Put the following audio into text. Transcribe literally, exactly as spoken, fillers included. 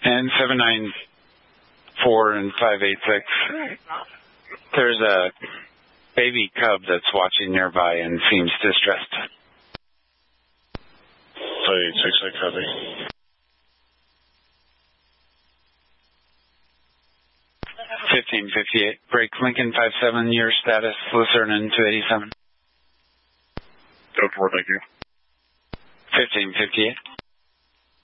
And seven nine four and five eight six. There's a baby cub that's watching nearby and seems distressed. five eight six, I copy. fifteen fifty-eight. Break Lincoln five seven, your status, Lucerne two eighty-seven. Go for it, thank you. fifteen fifty-eight.